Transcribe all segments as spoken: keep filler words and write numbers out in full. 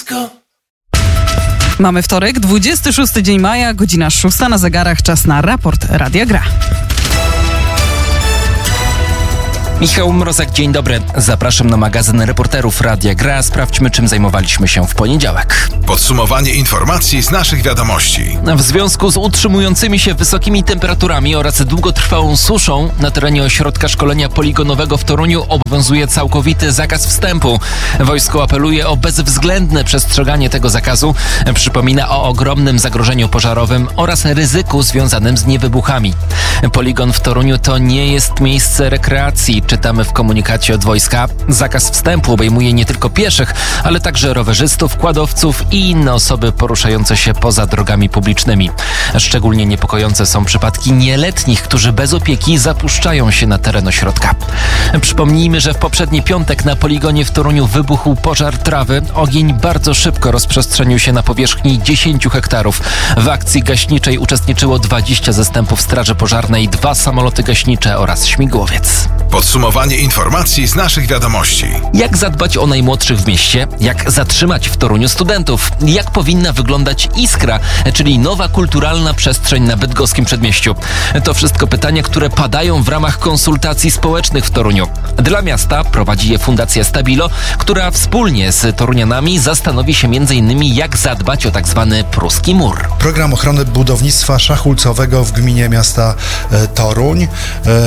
Disco. Mamy wtorek, dwudziesty szósty dzień maja, godzina szósta na zegarach, czas na raport Radia Gra. Michał Mrozek, dzień dobry. Zapraszam na magazyn reporterów Radia Gra. Sprawdźmy, czym zajmowaliśmy się w poniedziałek. Podsumowanie informacji z naszych wiadomości. W związku z utrzymującymi się wysokimi temperaturami oraz długotrwałą suszą na terenie ośrodka szkolenia poligonowego w Toruniu obowiązuje całkowity zakaz wstępu. Wojsko apeluje o bezwzględne przestrzeganie tego zakazu. Przypomina o ogromnym zagrożeniu pożarowym oraz ryzyku związanym z niewybuchami. Poligon w Toruniu to nie jest miejsce rekreacji. Czytamy w komunikacie od wojska. Zakaz wstępu obejmuje nie tylko pieszych, ale także rowerzystów, kładowców i inne osoby poruszające się poza drogami publicznymi. Szczególnie niepokojące są przypadki nieletnich, którzy bez opieki zapuszczają się na teren ośrodka. Przypomnijmy, że w poprzedni piątek na poligonie w Toruniu wybuchł pożar trawy. Ogień bardzo szybko rozprzestrzenił się na powierzchni dziesięć hektarów. W akcji gaśniczej uczestniczyło dwadzieścia zastępów straży pożarnej, dwa samoloty gaśnicze oraz śmigłowiec. Podsumowanie informacji z naszych wiadomości. Jak zadbać o najmłodszych w mieście? Jak zatrzymać w Toruniu studentów? Jak powinna wyglądać Iskra, czyli nowa kulturalna przestrzeń na bydgoskim przedmieściu? To wszystko pytania, które padają w ramach konsultacji społecznych w Toruniu. Dla miasta prowadzi je Fundacja Stabilo, która wspólnie z torunianami zastanowi się między innymi, jak zadbać o tak zwany pruski mur. Program ochrony budownictwa szachulcowego w gminie miasta Toruń. E,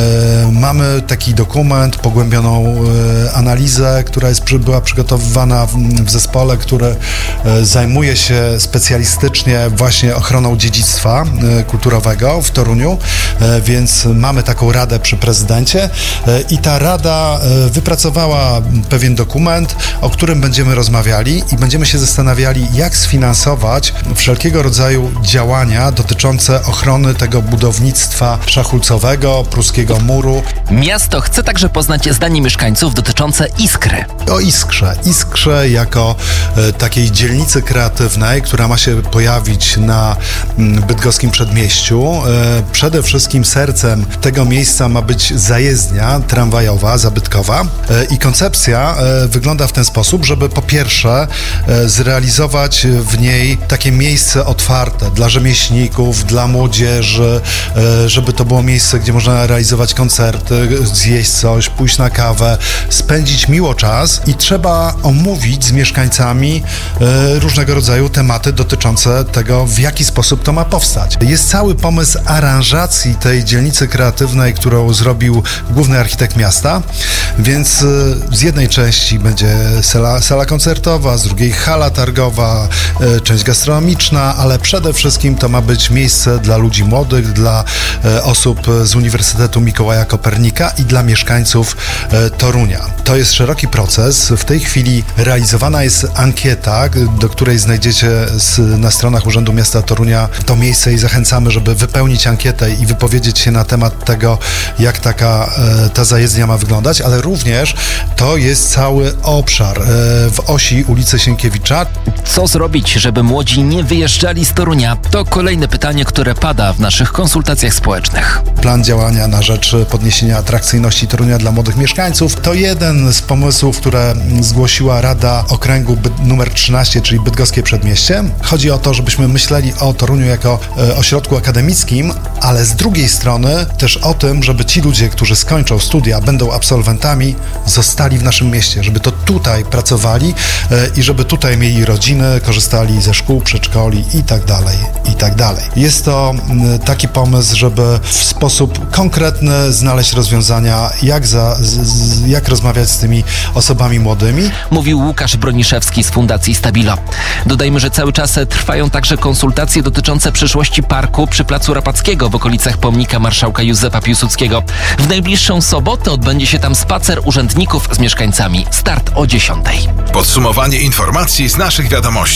mamy taki dokument, pogłębioną e, analizę, która jest, przy, była przygotowywana w, w zespole, który e, zajmuje się specjalistycznie właśnie ochroną dziedzictwa e, kulturowego w Toruniu, e, więc mamy taką radę przy prezydencie e, i ta rada e, wypracowała pewien dokument, o którym będziemy rozmawiali i będziemy się zastanawiali, jak sfinansować wszelkiego rodzaju działania dotyczące ochrony tego budownictwa szachulcowego, pruskiego muru. Miasto chce także poznać zdanie mieszkańców dotyczące Iskry. O Iskrze. Iskrze jako e, takiej dzielnicy kreatywnej, która ma się pojawić na m, bydgoskim przedmieściu. E, przede wszystkim sercem tego miejsca ma być zajezdnia tramwajowa, zabytkowa e, i koncepcja e, wygląda w ten sposób, żeby po pierwsze e, zrealizować w niej takie miejsce otwarte dla rzemieślników, dla młodzieży, e, żeby to było miejsce, gdzie można realizować koncerty, zjeść coś, pójść na kawę, spędzić miło czas i trzeba omówić z mieszkańcami e, różnego rodzaju tematy dotyczące tego, w jaki sposób to ma powstać. Jest cały pomysł aranżacji tej dzielnicy kreatywnej, którą zrobił główny architekt miasta, więc e, z jednej części będzie sala, sala koncertowa, z drugiej hala targowa, e, część gastronomiczna, ale przede wszystkim to ma być miejsce dla ludzi młodych, dla e, osób z Uniwersytetu Mikołaja Kopernika i dla mieszkańców e, Torunia. To jest szeroki proces. W tej chwili realizowana jest ankieta, do której znajdziecie z, na stronach Urzędu Miasta Torunia to miejsce i zachęcamy, żeby wypełnić ankietę i wypowiedzieć się na temat tego, jak taka e, ta zajezdnia ma wyglądać, ale również to jest cały obszar e, w osi ulicy Sienkiewicza. Co zrobić, żeby młodzi nie wyjeżdżali z Torunia? To kolejne pytanie, które pada w naszych konsultacjach społecznych. Plan działania na rzecz podniesienia atrakcyjności Torunia dla młodych mieszkańców to jeden z pomysłów, które zgłosiła Rada Okręgu numer trzynaście, czyli Bydgoskie Przedmieście. Chodzi o to, żebyśmy myśleli o Toruniu jako e, ośrodku akademickim, ale z drugiej strony też o tym, żeby ci ludzie, którzy skończą studia, będą absolwentami, zostali w naszym mieście, żeby to tutaj pracowali e, i żeby tutaj mieli rodziny, korzystali ze szkół, przedszkoli i tak dalej, i tak dalej. Jest to m, taki pomysł, żeby w sposób konkretny znaleźć rozwiązania, jak, za, z, jak rozmawiać z tymi osobami młodymi. Mówił Łukasz Broniszewski z Fundacji Stabilo. Dodajmy, że cały czas trwają także konsultacje dotyczące przyszłości parku przy Placu Rapackiego w okolicach pomnika marszałka Józefa Piłsudskiego. W najbliższą sobotę odbędzie się tam spacer urzędników z mieszkańcami. Start o dziesiątej. Podsumowanie informacji z naszych wiadomości.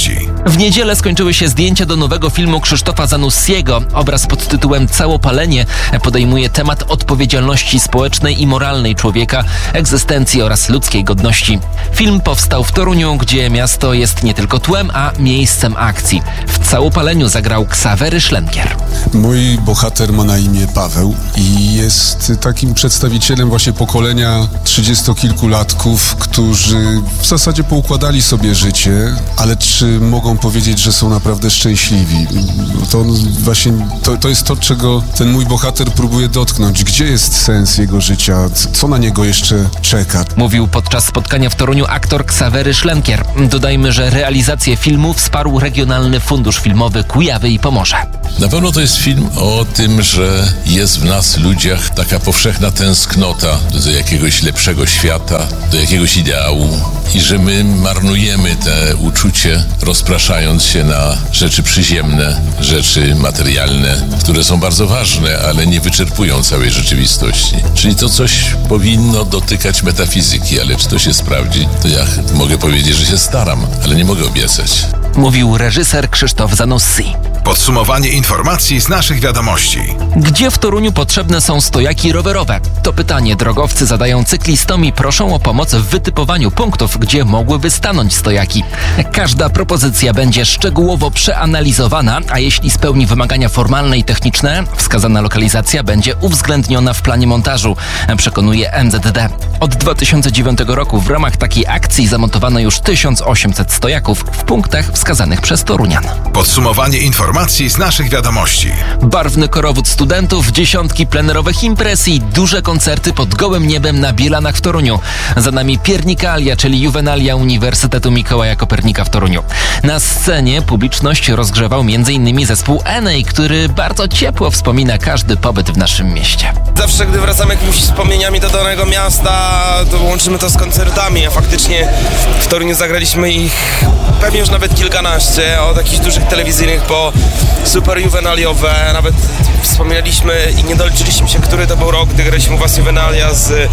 W niedzielę skończyły się zdjęcia do nowego filmu Krzysztofa Zanussiego. Obraz pod tytułem Całopalenie podejmuje temat odpowiedzialności społecznej i moralnej człowieka, egzystencji oraz ludzkiej godności. Film powstał w Toruniu, gdzie miasto jest nie tylko tłem, a miejscem akcji. W Całopaleniu zagrał Ksawery Szlenkier. Mój bohater ma na imię Paweł i jest takim przedstawicielem właśnie pokolenia trzydziestokilkulatków, którzy w zasadzie poukładali sobie życie, ale czy mogą powiedzieć, że są naprawdę szczęśliwi? To właśnie to, to jest to, czego ten mój bohater próbuje dotknąć. Gdzie jest sens jego życia? Co na niego jeszcze czeka? Mówił podczas spotkania w Toruniu aktor Ksawery Szlenkier. Dodajmy, że realizację filmu wsparł Regionalny Fundusz Filmowy Kujawy i Pomorze. Na pewno to jest film o tym, że jest w nas ludziach taka powszechna tęsknota do jakiegoś lepszego świata, do jakiegoś ideału i że my marnujemy te uczucie, rozpraszając się na rzeczy przyziemne, rzeczy materialne, które są bardzo ważne, ale nie wyczerpują całej rzeczywistości. Czyli to coś powinno dotykać metafizyki, ale czy to się sprawdzi, to ja mogę powiedzieć, że się staram, ale nie mogę obiecać. Mówił reżyser Krzysztof Zanussi. Podsumowanie informacji z naszych wiadomości. Gdzie w Toruniu potrzebne są stojaki rowerowe? To pytanie drogowcy zadają cyklistom i proszą o pomoc w wytypowaniu punktów, gdzie mogłyby stanąć stojaki. Każda propozycja będzie szczegółowo przeanalizowana, a jeśli spełni wymagania formalne i techniczne, wskazana lokalizacja będzie uwzględniona w planie montażu, przekonuje M Z D. Od dwa tysiące dziewiątego roku w ramach takiej akcji zamontowano już tysiąc osiemset stojaków w punktach wskazanych przez Torunian. Podsumowanie informacji z naszych wiadomości. Barwny korowód studentów, dziesiątki plenerowych imprez i duże koncerty pod gołym niebem na Bielanach w Toruniu. Za nami Piernikalia, czyli juwenalia Uniwersytetu Mikołaja Kopernika w Toruniu. Na scenie publiczność rozgrzewał między innymi zespół Enej, który bardzo ciepło wspomina każdy pobyt w naszym mieście. Zawsze, gdy wracamy jakimiś wspomnieniami do danego miasta, to łączymy to z koncertami, a faktycznie w Toruniu zagraliśmy ich pewnie już nawet kilkanaście, od jakichś dużych telewizyjnych po super juwenaliowe, nawet wspominaliśmy i nie doliczyliśmy się, który to był rok, gdy graliśmy u was juwenalia z, e,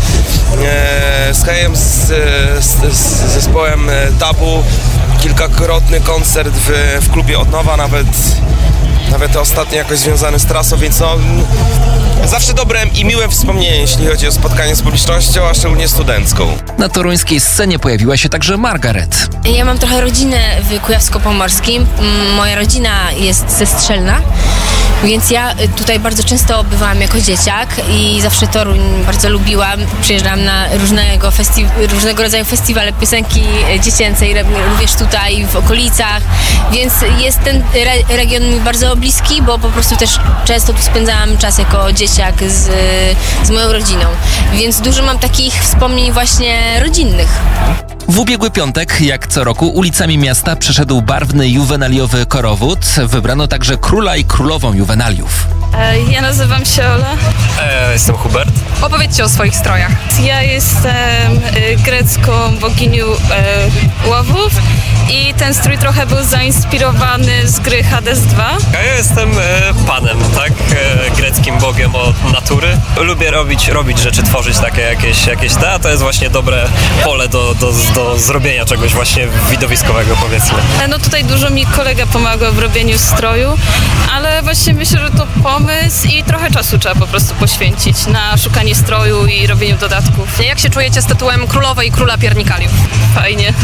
z Hejem, z, z, z zespołem Tabu, kilkakrotny koncert w, w klubie Od Nowa, nawet nawet ostatnio jakoś związany z trasą, więc no, zawsze dobre i miłe wspomnienie, jeśli chodzi o spotkanie z publicznością, a szczególnie studencką. Na toruńskiej scenie pojawiła się także Margaret. Ja mam trochę rodzinę w Kujawsko-Pomorskim. Moja rodzina jest ze Strzelna, więc ja tutaj bardzo często bywałam jako dzieciak i zawsze Toruń bardzo lubiłam. Przyjeżdżałam na różnego, festi- różnego rodzaju festiwale piosenki dziecięcej, również tutaj w okolicach, więc jest ten re- region mi bardzo bliski, bo po prostu też często tu spędzałam czas jako dzieciak z, z moją rodziną, więc dużo mam takich wspomnień właśnie rodzinnych. W ubiegły piątek, jak co roku, ulicami miasta przeszedł barwny juwenaliowy korowód. Wybrano także króla i królową juwenaliów. Ja nazywam się Ola. Ja jestem Hubert. Opowiedzcie o swoich strojach. Ja jestem grecką boginią e, łowów i ten strój trochę był zainspirowany z gry Hades dwa. A ja jestem e, panem, tak? E, greckim bogiem od natury. Lubię robić, robić rzeczy, tworzyć takie jakieś, jakieś te, a to jest właśnie dobre pole do, do, do zrobienia czegoś właśnie widowiskowego, powiedzmy. No tutaj dużo mi kolega pomagał w robieniu stroju, ale właśnie myślę, że to pomysł i trochę czasu trzeba po prostu poświęcić na szukanie stroju i robieniu dodatków. Jak się czujecie z tytułem królowej i króla piernikaliów? Fajnie.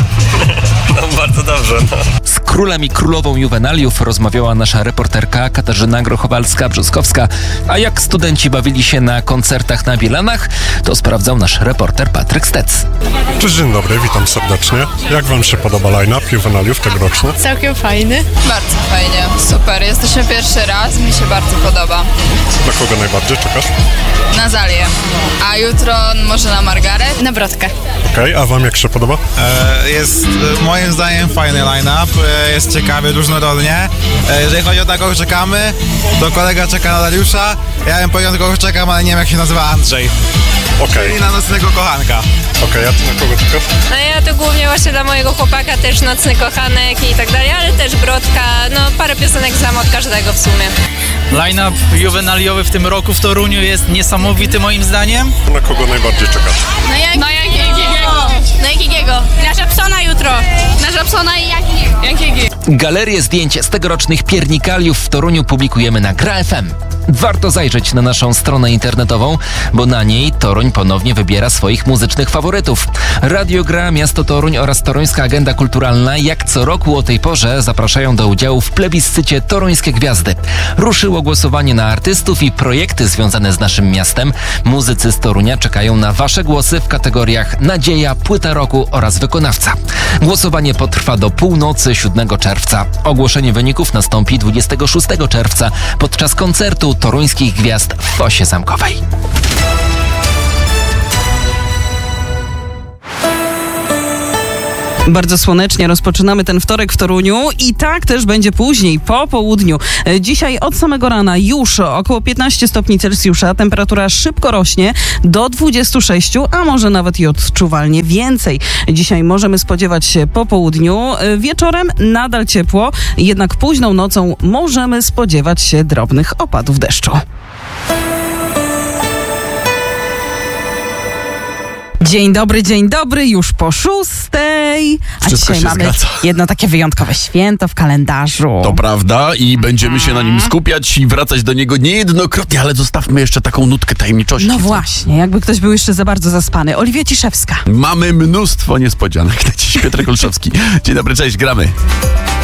No bardzo dobrze, no. Z królem i królową juwenaliów rozmawiała nasza reporterka Katarzyna Grochowalska-Brzoskowska. A jak studenci bawili się na koncertach na Bielanach, to sprawdzał nasz reporter Patryk Stec. Cześć, dzień dobry, witam serdecznie. Jak wam się podoba line-up juwenaliów tegoroczny? Całkiem fajny. Bardzo fajnie, super. Jesteśmy pierwszy raz, mi się bardzo podoba. Na kogo najbardziej czekasz? Na Zalię. A jutro może na Margaret? Na Brodkę. Okej, okay, a wam jak się podoba? E, jest e, moim zdaniem fajny line-up, e, jest ciekawy, różnorodnie. E, jeżeli chodzi o to, kogo czekamy, to kolega czeka na Dariusza, ja bym powiedział, kogo czekam, ale nie wiem jak się nazywa Andrzej. Okej. Okay. Czyli na nocnego kochanka. Okej, okay, a ty na kogo czekasz? No ja to głównie właśnie dla mojego chłopaka, też Nocny Kochanek i tak dalej, ale też Brodka, no parę piosenek znam od każdego w sumie. Line-up juwenaliowy w tym roku w Toruniu jest niesamowity moim zdaniem. Na kogo najbardziej czekasz? Na jak... Na Jakiego? Na Jakiego? Na Żabsona jutro. Na Żabsona i Jakiego. Jakiego? Galerię zdjęć z tegorocznych piernikaliów w Toruniu publikujemy na Gra F M. Warto zajrzeć na naszą stronę internetową, bo na niej Toruń ponownie wybiera swoich muzycznych faworytów. Radio Gra, Miasto Toruń oraz Toruńska Agenda Kulturalna jak co roku o tej porze zapraszają do udziału w plebiscycie Toruńskie Gwiazdy. Ruszyło głosowanie na artystów i projekty związane z naszym miastem. Muzycy z Torunia czekają na wasze głosy w kategoriach Nadzieja, Płyta Roku oraz Wykonawca. Głosowanie potrwa do północy siódmego czerwca. Ogłoszenie wyników nastąpi dwudziestego szóstego czerwca podczas koncertu Toruńskich Gwiazd w Fosie Zamkowej. Bardzo słonecznie rozpoczynamy ten wtorek w Toruniu i tak też będzie później, po południu. Dzisiaj od samego rana już około piętnaście stopni Celsjusza. Temperatura szybko rośnie do dwudziestu sześciu, a może nawet i odczuwalnie więcej. Dzisiaj możemy spodziewać się po południu. Wieczorem nadal ciepło, jednak późną nocą możemy spodziewać się drobnych opadów deszczu. Dzień dobry, dzień dobry, już po szóstej. A Wszystko dzisiaj mamy zgadza. jedno takie wyjątkowe święto w kalendarzu. To prawda i będziemy się na nim skupiać i wracać do niego niejednokrotnie, ale zostawmy jeszcze taką nutkę tajemniczości. No właśnie, jakby ktoś był jeszcze za bardzo zaspany. Oliwia Ciszewska. Mamy mnóstwo niespodzianek. Tak dziś Piotrek Olszowski. Dzień dobry, cześć, gramy.